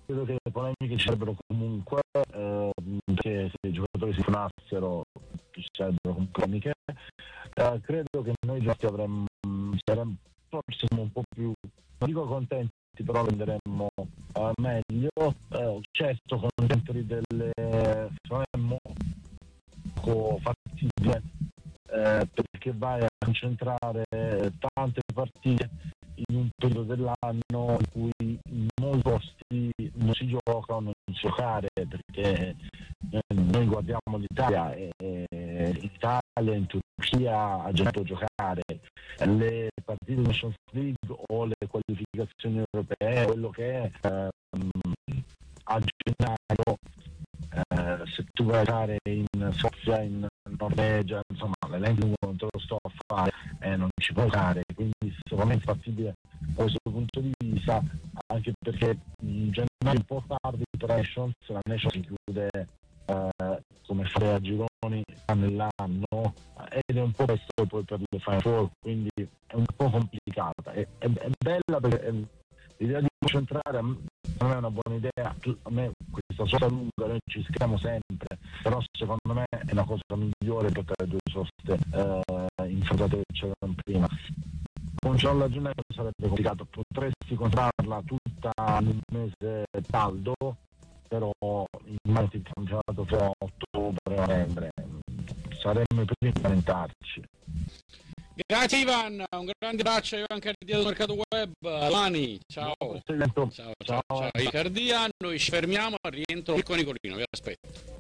credo che le polemiche ci sarebbero comunque, perché se i giocatori si funassero ci sarebbero comunque polemiche. Credo che noi già saremmo forse un po' più, non dico contenti, però renderemmo meglio. Certo, con sempre saremmo poco fattibile, perché vai a concentrare tante partite in un periodo dell'anno in cui in molti posti non si gioca o non si giocare, perché noi guardiamo l'Italia e l'Italia in Turchia ha già giocare le partite di Nations League o le qualificazioni europee, quello che è a gennaio. Se tu vai a giocare in Sofia, in Norvegia, insomma l'elenco non te lo sto a fare e non ci puoi giocare, quindi secondo me è fattibile da questo punto di vista, anche perché in gennaio un po' tardi per la Nations si chiude come fare a gironi nell'anno, ed è un po' questo poi per le Final Four, quindi è un po' complicata. È bella perché l'idea di concentrare non è una buona idea. A me questa sosta lunga noi ci scriviamo sempre, però secondo me è una cosa migliore per le due soste infratate che c'erano prima. Con la gennaio sarebbe complicato, potresti controllarla tutta in un mese caldo, però immagino il campionato fra ottobre o novembre, saremmo i primi a lamentarci. Grazie Ivan, un grande abbraccio a Ivan Cardia del Mercato Web. Lani, ciao. Ciao. Cardia, noi ci fermiamo al rientro con Nicolino, vi aspetto.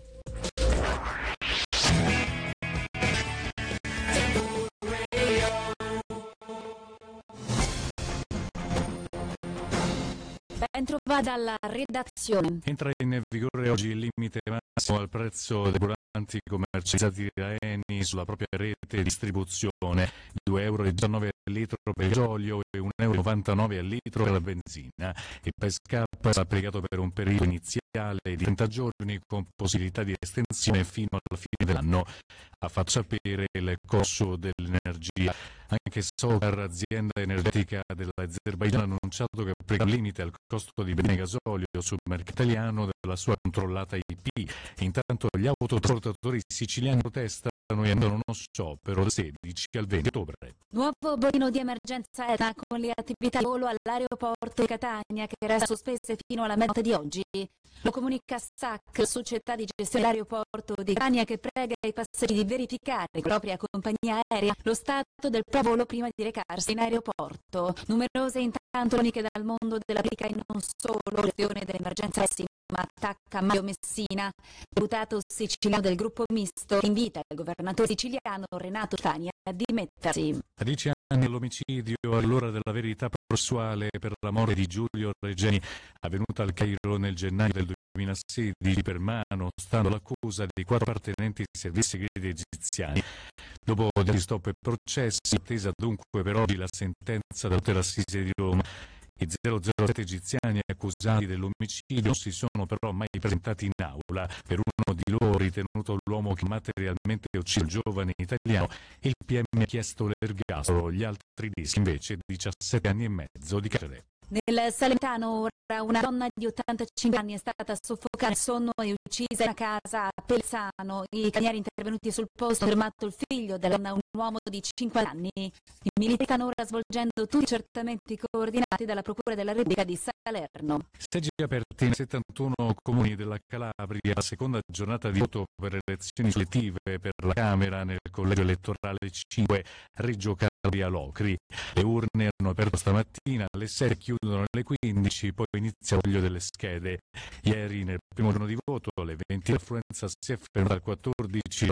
Ben trovata alla redazione. Entra in vigore oggi il limite massimo al prezzo dei carburanti commercializzati da Eni sulla propria rete di distribuzione, €2,19 al litro per il gasolio e €1,99 al litro per la benzina. Il price cap sarà applicato per un periodo iniziale di 30 giorni con possibilità di estensione fino alla fine dell'anno. Ha fatto sapere il Corso dell'Energia. Anche Sokar, azienda energetica dell'Azerbaigian, ha annunciato che applica un limite al costo di benzina e gasolio sul mercato italiano della sua controllata IP. Intanto gli autotrasportatori siciliani protestano e andano uno sciopero dal 16 al 20 ottobre. Nuovo bolino di emergenza ETA con le attività di volo all'aeroporto di Catania che resta sospese fino alla mezzanotte di oggi. Lo comunica SAC, società di gestione dell'aeroporto di Catania, che prega i passeggeri di verificare con la propria compagnia aerea lo stato del proprio volo prima di recarsi in aeroporto. Numerose intanto croniche dal mondo della politica e non solo. Gestione dell'emergenza ma attacca Mario Messina, deputato siciliano del gruppo misto, che invita il governatore siciliano Renato Tania a dimettersi. A 10 anni dall'omicidio, all'ora della verità processuale per la morte di Giulio Regeni, avvenuta al Cairo nel gennaio del 2016 per mano, stando l'accusa di 4 appartenenti ai servizi segreti egiziani. Dopo degli stop e processi, attesa dunque per oggi la sentenza della Corte d'Assise di Roma. I 007 egiziani accusati dell'omicidio non si sono però mai presentati in aula. Per uno di loro, ritenuto l'uomo che materialmente uccise il giovane italiano, il PM ha chiesto l'ergastolo, gli altri dischi invece 17 anni e mezzo di carcere. Nel Salentano ora una donna di 85 anni è stata soffocata nel sonno e uccisa in una casa a Pelzano. I carabinieri intervenuti sul posto hanno fermato il figlio della donna, un uomo di 50 anni. I militari stanno ora svolgendo tutti i accertamenti coordinati dalla Procura della Repubblica di Salerno. Seggi aperti in 71 comuni della Calabria, la seconda giornata di voto per le elezioni suppletive per la Camera nel collegio elettorale 5 Reggio Calabria Locri. Le urne hanno aperto stamattina alle 6, chiudono alle 15, poi inizia il vaglio delle schede. Ieri, nel primo giorno di voto, alle 20 l'affluenza si è fermata dal 14 al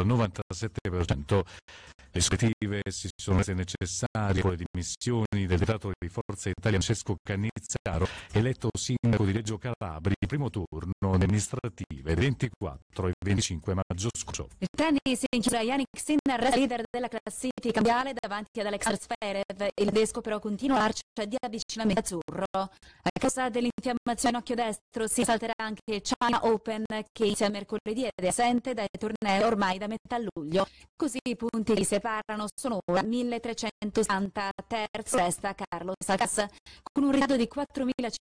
97%. Le suppletive si sono rese necessarie con le dimissioni del deputato di Forza Italia Francesco Cannizzaro, eletto sindaco di Reggio Calabria, primo turno nelle amministrative 24 e 25 maggio scorso. Il tennis in chiusura, Jannik Sinner resta leader della classifica mondiale davanti ad Alexander Zverev. Il tedesco però continua l'arcia di avvicinamento azzurro. A causa dell'infiammazione occhio destro si salterà anche il China Open, che inizia mercoledì ed è assente dai tornei ormai da metà luglio. Così i punti che li separano sono ora 1360. Terzo resta Carlos Alcaraz con un ritardo di 4500